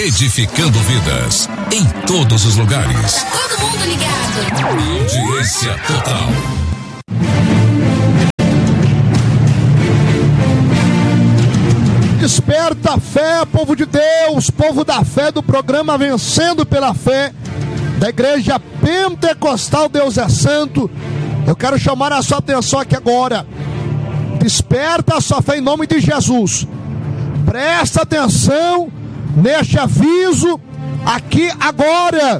edificando vidas em todos os lugares. Todo mundo ligado. Audiência total. Desperta a fé, povo de Deus, povo da fé do programa Vencendo pela Fé, da Igreja Pentecostal Deus é Santo. Eu quero chamar a sua atenção aqui agora. Desperta a sua fé em nome de Jesus. Presta atenção neste aviso aqui agora.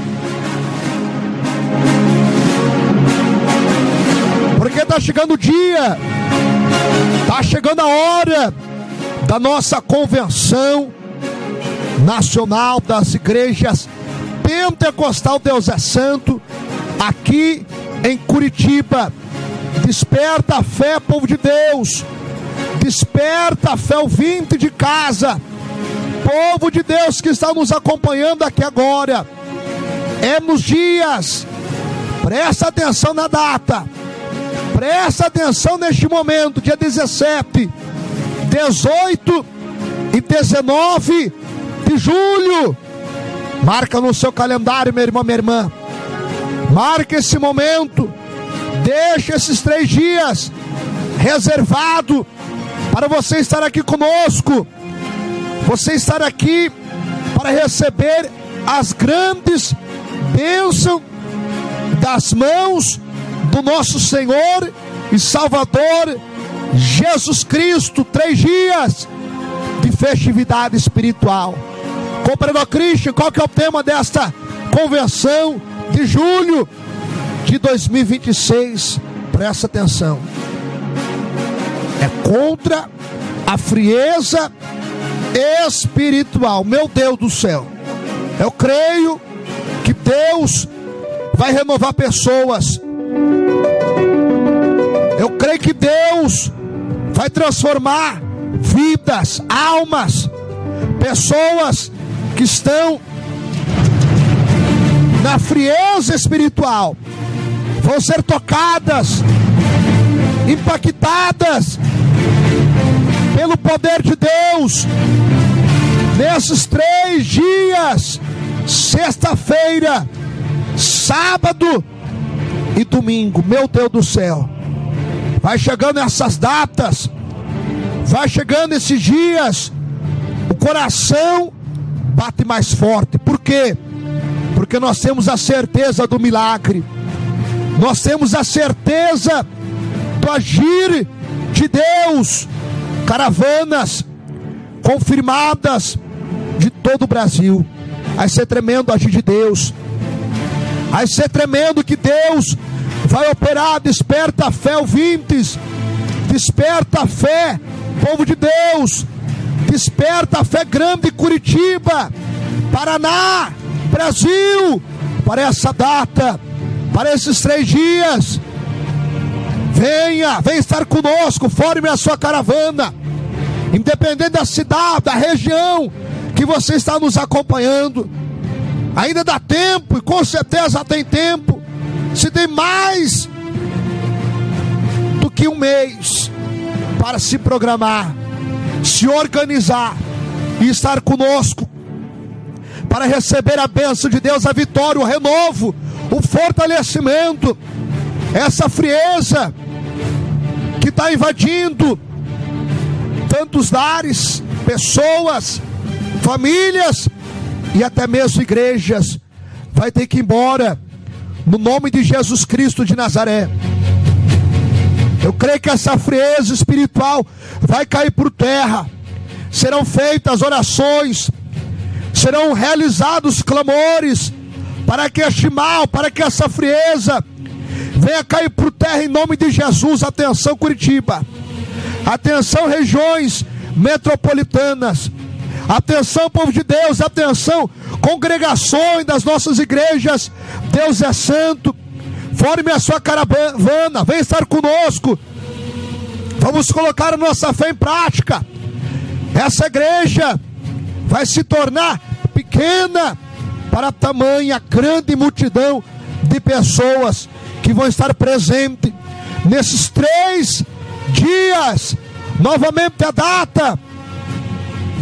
Porque está chegando o dia, está chegando a hora da nossa convenção nacional das igrejas Pentecostal Deus é Santo, aqui em Curitiba. Desperta a fé, povo de Deus. Desperta a fé, ouvinte de casa, povo de Deus que está nos acompanhando aqui agora. É nos dias, presta atenção na data, presta atenção neste momento, dia 17, 18 e 19 de julho. Marca no seu calendário, meu irmão, minha irmã. Marca esse momento. Deixa esses 3 dias reservado para você estar aqui conosco. Você estar aqui para receber as grandes bênçãos das mãos do nosso Senhor e Salvador Jesus Cristo. 3 dias de festividade espiritual. Companheiro Christian, qual que é o tema desta convenção de julho de 2026? Presta atenção. É contra a frieza espiritual. Meu Deus do céu, eu creio que Deus vai renovar pessoas. Eu creio que Deus vai transformar vidas, almas, pessoas que estão na frieza espiritual vão ser tocadas, impactadas pelo poder de Deus nesses 3 dias, sexta-feira, sábado e domingo. Meu Deus do céu, vai chegando essas datas, vai chegando esses dias, o coração bate mais forte. Por quê? Porque nós temos a certeza do milagre, nós temos a certeza do agir de Deus. Caravanas confirmadas de todo o Brasil. Vai ser tremendo o agir de Deus, vai ser tremendo que Deus vai operar. Desperta a fé, ouvintes. Desperta a fé, povo de Deus. Desperta a fé grande, Curitiba, Paraná, Brasil, para essa data, para esses 3 dias. Venha estar conosco, forme a sua caravana, independente da cidade, da região que você está nos acompanhando. Ainda dá tempo, e com certeza tem tempo. Se tem mais do que 1 mês para se programar, se organizar e estar conosco para receber a bênção de Deus, a vitória, o renovo, o fortalecimento. Essa frieza que está invadindo tantos lares, pessoas, famílias e até mesmo igrejas, vai ter que ir embora no nome de Jesus Cristo de Nazaré. Eu creio que essa frieza espiritual vai cair por terra. Serão feitas orações, serão realizados clamores para que este mal, para que essa frieza venha cair por terra em nome de Jesus. Atenção, Curitiba. Atenção, regiões metropolitanas. Atenção, povo de Deus. Atenção, congregações das nossas igrejas Deus é Santo. Forme a sua caravana, vem estar conosco. Vamos colocar a nossa fé em prática. Essa igreja vai se tornar pequena para tamanha grande multidão de pessoas que vão estar presentes nesses 3 dias. Novamente a data,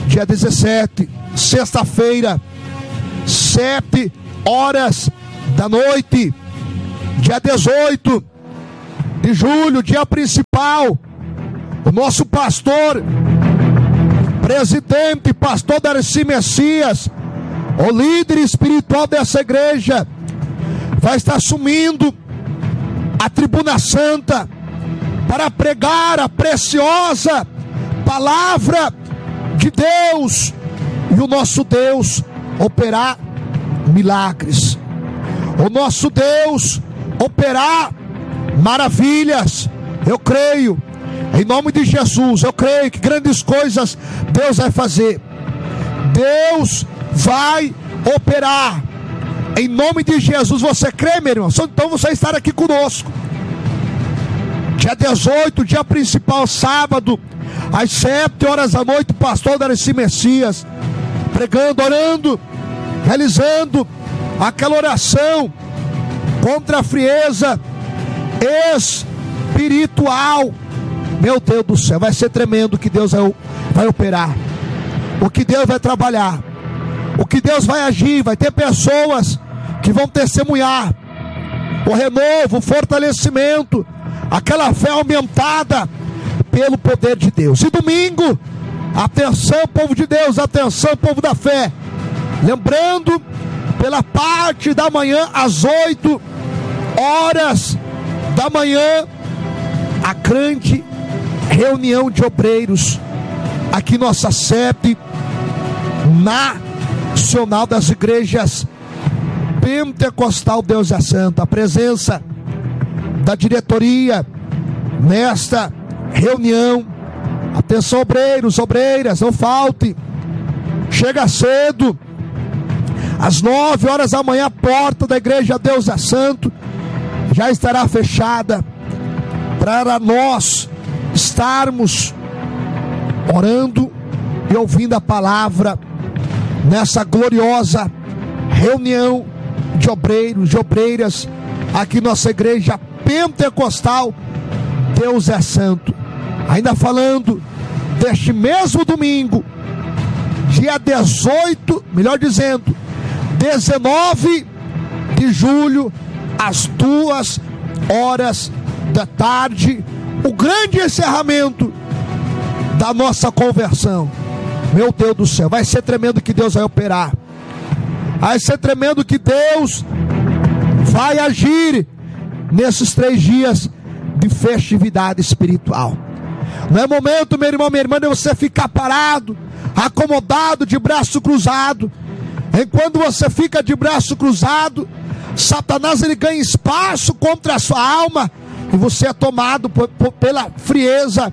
dia 17, sexta-feira, 7 horas da noite. Dia 18 de julho, dia principal, o nosso pastor, presidente, pastor Darcy Messias, o líder espiritual dessa igreja, vai estar assumindo a tribuna santa para pregar a preciosa palavra de Deus e o nosso Deus operar milagres, o nosso Deus operar maravilhas. Eu creio, em nome de Jesus, eu creio que grandes coisas Deus vai fazer. Deus vai operar em nome de Jesus. Você crê, meu irmão? Então você estará aqui conosco dia 18, dia principal, sábado, às 7 horas da noite, o pastor Darcy Messias pregando, orando, realizando aquela oração contra a frieza espiritual. Meu Deus do céu, vai ser tremendo o que Deus vai operar, o que Deus vai trabalhar, o que Deus vai agir. Vai ter pessoas que vão testemunhar o renovo, o fortalecimento, aquela fé aumentada pelo poder de Deus. E domingo, atenção povo de Deus, atenção povo da fé, lembrando, pela parte da manhã, às 8 horas da manhã, a grande reunião de obreiros aqui nossa sede nacional das igrejas Pentecostal Deus é Santo. A presença da diretoria nesta reunião. Atenção obreiros, obreiras, não falte, chega cedo. Às 9 horas da manhã, a porta da igreja Deus é Santo já estará fechada para nós estarmos orando e ouvindo a palavra nessa gloriosa reunião de obreiros, de obreiras aqui nossa igreja Pentecostal Deus é Santo. Ainda falando deste mesmo domingo, dia 18, melhor dizendo, 19 de julho, às 2 horas da tarde, o grande encerramento da nossa conversão. Meu Deus do céu, vai ser tremendo que Deus vai operar, vai ser tremendo que Deus vai agir nesses 3 dias de festividade espiritual. Não é momento, meu irmão, minha irmã, de você ficar parado, acomodado, de braço cruzado. Enquanto você fica de braço cruzado, Satanás ele ganha espaço contra a sua alma e você é tomado pela frieza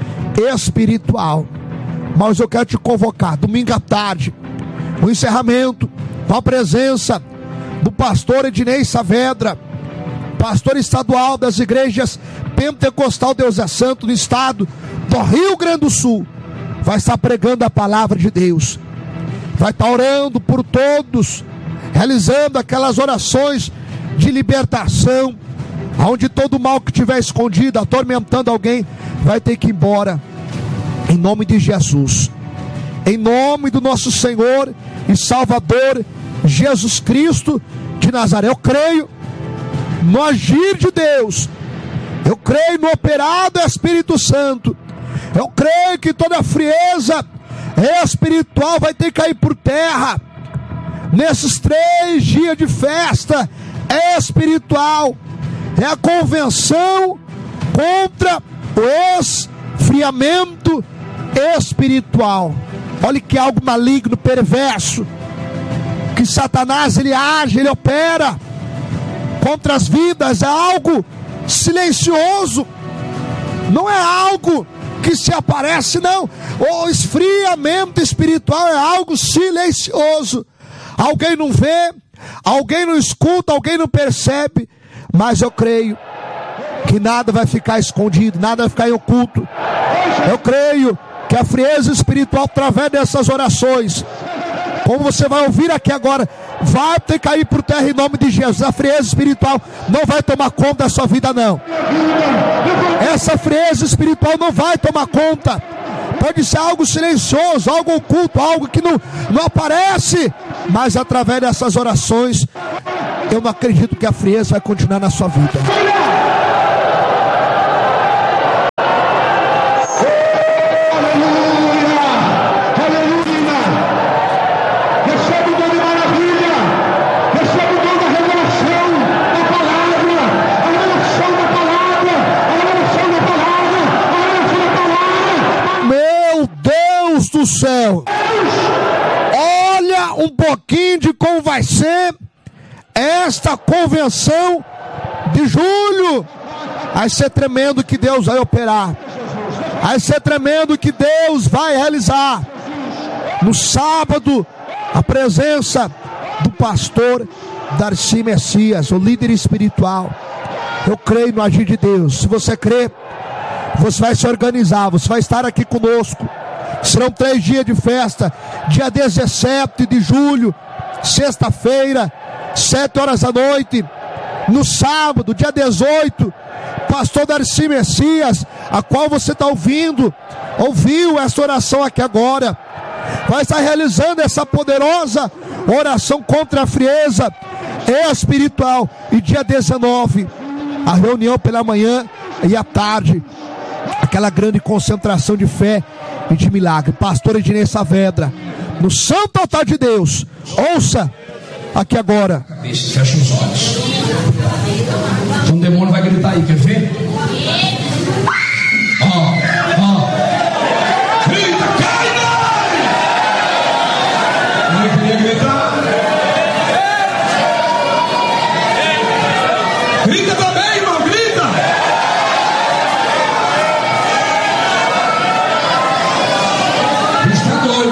espiritual. Mas eu quero te convocar domingo à tarde, o encerramento, com a presença do pastor Ednei Saavedra, pastor estadual das igrejas Pentecostal Deus é Santo no estado do Rio Grande do Sul. Vai estar pregando a palavra de Deus, vai estar orando por todos, realizando aquelas orações de libertação, onde todo mal que estiver escondido, atormentando alguém, vai ter que ir embora, em nome de Jesus, em nome do nosso Senhor e Salvador Jesus Cristo de Nazaré. Eu creio no agir de Deus, eu creio no operar do Espírito Santo, eu creio que toda frieza espiritual vai ter que cair por terra nesses 3 dias de festa espiritual. É a convenção contra o esfriamento espiritual. Olha que algo maligno, perverso, que Satanás ele age, ele opera contra as vidas. É algo silencioso, não é algo que se aparece, não. O esfriamento espiritual é algo silencioso. Alguém não vê, alguém não escuta, alguém não percebe, mas eu creio que nada vai ficar escondido, nada vai ficar em oculto. Eu creio que a frieza espiritual, através dessas orações, como você vai ouvir aqui agora, vai ter que cair por terra em nome de Jesus. A frieza espiritual não vai tomar conta da sua vida, não. Essa frieza espiritual não vai tomar conta, Pode ser algo silencioso, algo oculto, algo que não aparece. Mas através dessas orações, eu não acredito que a frieza vai continuar na sua vida. Do céu, olha um pouquinho de como vai ser esta convenção de julho. Vai ser tremendo que Deus vai operar, vai ser tremendo que Deus vai realizar. No sábado, a presença do pastor Darcy Messias, o líder espiritual. Eu creio no agir de Deus. Se você crê, você vai se organizar, você vai estar aqui conosco. Serão 3 dias de festa. Dia 17 de julho, sexta-feira, 7 horas da noite. No sábado, dia 18, pastor Darcy Messias, a qual você está ouviu essa oração aqui agora, vai estar realizando essa poderosa oração contra a frieza espiritual. E dia 19, a reunião pela manhã e à tarde, aquela grande concentração de fé e de milagre. Pastor Ednei Saavedra, no santo altar de Deus. Ouça aqui agora. Fecha os olhos. Um demônio vai gritar aí, quer ver? Grita, cai, não queria gritar. Grita também, irmão, grita. Está doido.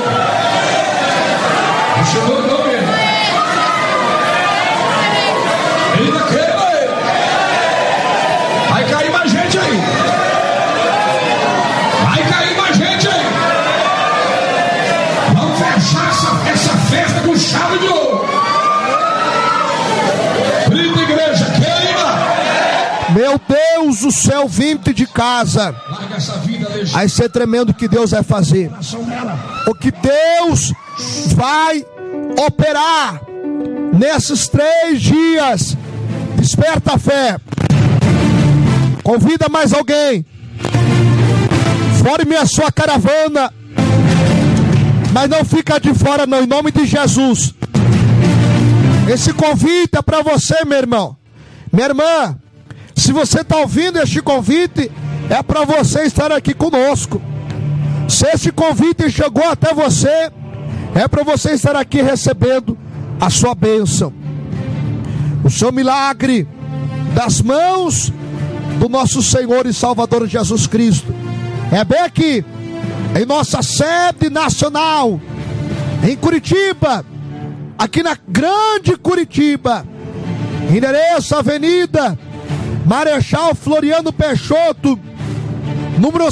Chegou doido mesmo. Ele queima ele. Vai cair mais gente aí. Vai cair mais gente aí. Vamos fechar essa festa com chave de ouro. Grita, igreja, queima. Meu Deus do céu, 20 de casa. Larga essa vida, deixa. Vai ser tremendo o que Deus vai fazer. O que Deus vai operar nesses 3 dias. Desperta a fé. Convida mais alguém. Forme a sua caravana. Mas não fica de fora não, em nome de Jesus. Esse convite é para você, meu irmão. Minha irmã, se você está ouvindo este convite, é para você estar aqui conosco. Se esse convite chegou até você, é para você estar aqui recebendo a sua bênção, o seu milagre das mãos do nosso Senhor e Salvador Jesus Cristo. É bem aqui, em nossa sede nacional, em Curitiba, aqui na Grande Curitiba, endereço Avenida Marechal Floriano Peixoto, número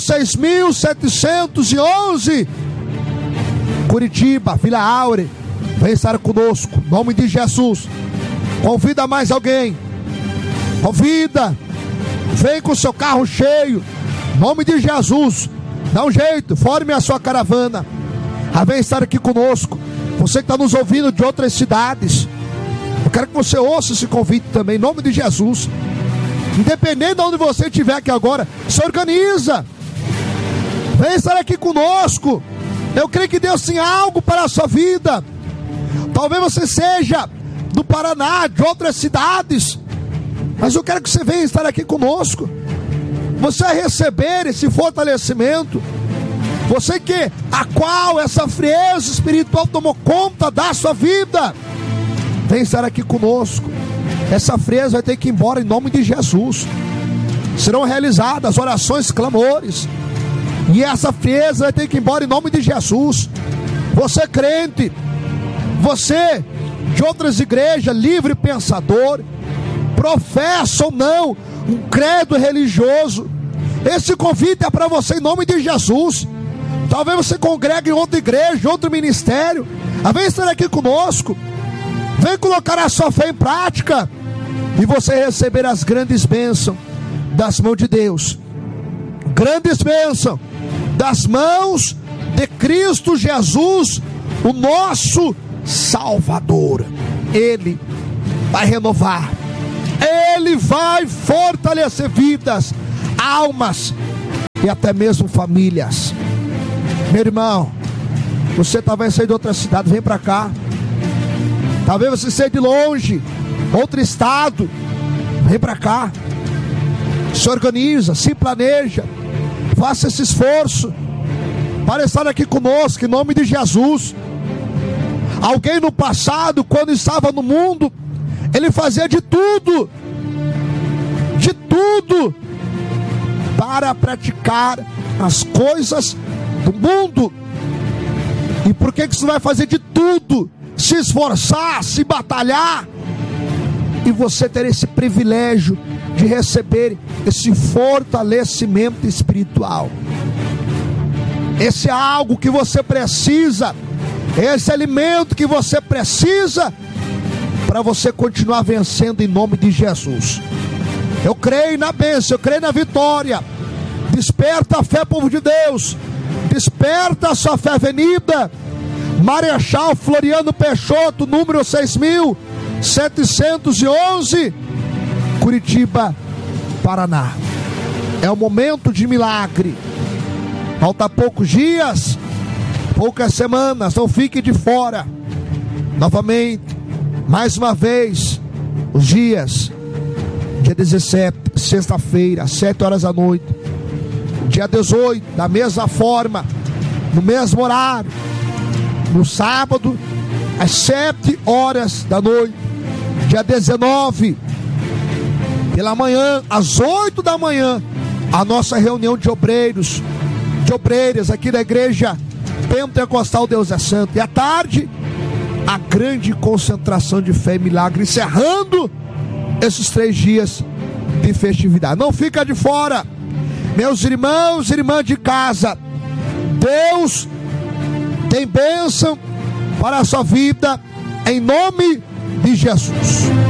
6711, Curitiba, Vila Áurea. Vem estar conosco, em nome de Jesus. Convida mais alguém. Convida. Vem com o seu carro cheio, em nome de Jesus. Dá um jeito, forme a sua caravana. Vem estar aqui conosco. Você que está nos ouvindo de outras cidades, eu quero que você ouça esse convite também, em nome de Jesus. Independente de onde você estiver aqui agora, se organiza. Vem estar aqui conosco. Eu creio que Deus tem algo para a sua vida. Talvez você seja do Paraná, de outras cidades, mas eu quero que você venha estar aqui conosco. Você vai receber esse fortalecimento. Você a qual essa frieza espiritual tomou conta da sua vida, vem estar aqui conosco. Essa frieza vai ter que ir embora em nome de Jesus. Serão realizadas orações, clamores, e essa frieza vai ter que ir embora em nome de Jesus. Você crente, você de outras igrejas, livre pensador, professa ou não um credo religioso, esse convite é para você em nome de Jesus. Talvez você congregue em outra igreja, outro ministério, vem estar aqui conosco. Vem colocar a sua fé em prática e você receber as grandes bênçãos das mãos de Deus. Grandes bênçãos das mãos de Cristo Jesus, o nosso Salvador. Ele vai renovar, Ele vai fortalecer vidas, almas e até mesmo famílias. Meu irmão, você talvez saia de outra cidade, vem para cá. Talvez você saia de longe, outro estado, vem para cá. Se organiza, se planeja, faça esse esforço para estar aqui conosco, em nome de Jesus. Alguém no passado, quando estava no mundo, ele fazia de tudo para praticar as coisas do mundo. E por que você vai fazer de tudo, se esforçar, se batalhar, e você ter esse privilégio de receber esse fortalecimento espiritual? Esse é algo que você precisa, esse alimento que você precisa para você continuar vencendo em nome de Jesus. Eu creio na bênção, eu creio na vitória. Desperta a fé, povo de Deus. Desperta a sua fé, Avenida Marechal Floriano Peixoto, número 6711, Curitiba, Paraná. É um momento de milagre. Falta poucos dias, poucas semanas, não fique de fora. Novamente, mais uma vez, os dias, dia 17, sexta-feira, às 7 horas da noite. Dia 18, da mesma forma, no mesmo horário. No sábado, às 7 horas da noite. Dia 19, pela manhã, às 8 da manhã, a nossa reunião de obreiros, de obreiras aqui da igreja Pentecostal Deus é Santo. E à tarde, a grande concentração de fé e milagre, encerrando esses 3 dias de festividade. Não fica de fora, meus irmãos e irmãs de casa. Deus tem bênção para a sua vida, em nome de Jesus.